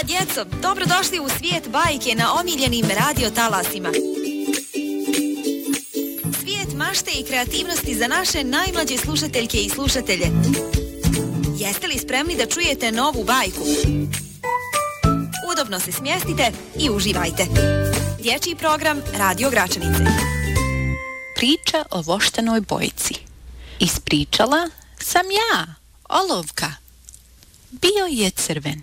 djeco, dobrodošli u svijet bajke na omiljenim radio talasima. Svijet mašte i kreativnosti za naše najmlađe slušateljke i slušatelje. Jeste li spremni da čujete novu bajku? Udobno se smjestite i uživajte. Dječji program Radio Gračanice. Priča o voštanoj bojici. Ispričala sam ja, Olovka. Bio je crven.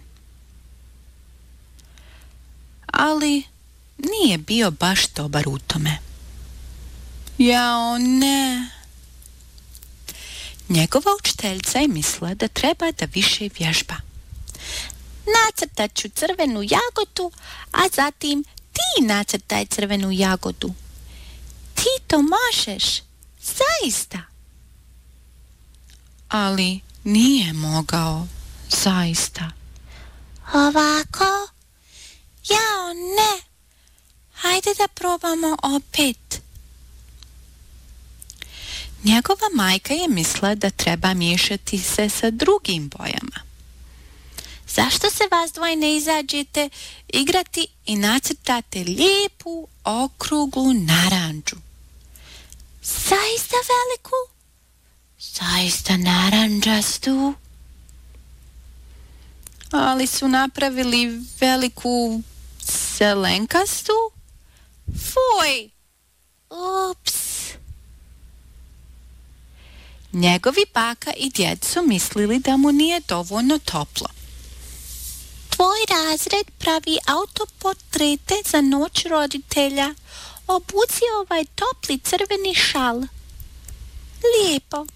Ali nije bio baš dobar u tome. Jao, ne. Njegova učiteljica je mislila da treba da više vježba. Nacrtat ću crvenu jagodu, a zatim ti nacrtaj crvenu jagodu. Ti to možeš, zaista. Ali nije mogao, zaista. Ovako? Jao, ne. Hajde da probamo opet. Njegova majka je mislila da treba miješati se sa drugim bojama. Zašto se vas dvoje ne izađete igrati i nacrtate lijepu, okruglu narandžu? Zaista veliku? Zaista narandžastu? Ali su napravili veliku zelenkastu? Fuj! Ups! Njegovi baka i djed su mislili da mu nije dovoljno toplo. Tvoj razred pravi autoportrete za noć roditelja. Obuci ovaj topli crveni šal. Lijepo.